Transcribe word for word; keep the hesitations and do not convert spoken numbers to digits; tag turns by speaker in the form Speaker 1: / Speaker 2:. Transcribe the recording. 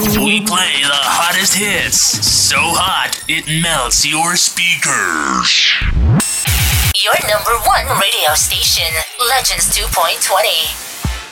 Speaker 1: We play the hottest hits. So hot, it melts your speakers.
Speaker 2: Your number one radio station, Legends two point twenty.